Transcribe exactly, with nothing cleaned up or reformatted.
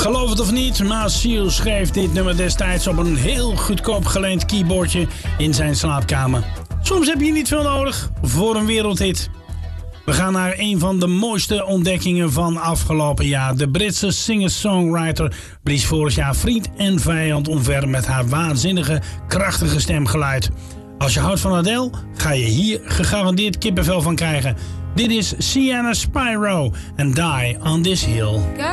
Geloof het of niet, maar Seal schreef dit nummer destijds op een heel goedkoop geleend keyboardje in zijn slaapkamer. Soms heb je niet veel nodig voor een wereldhit. We gaan naar een van de mooiste ontdekkingen van afgelopen jaar. De Britse singer-songwriter blies vorig jaar vriend en vijand omver met haar waanzinnige, krachtige stemgeluid. Als je houdt van Adele, ga je hier gegarandeerd kippenvel van krijgen. Dit is Sienna Spyro en Die on This Hill.